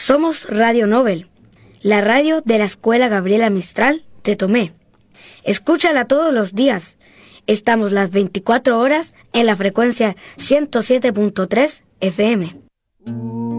Somos Radio Nobel, la radio de la Escuela Gabriela Mistral de Tomé. Escúchala todos los días. Estamos las 24 horas en la frecuencia 107.3 FM.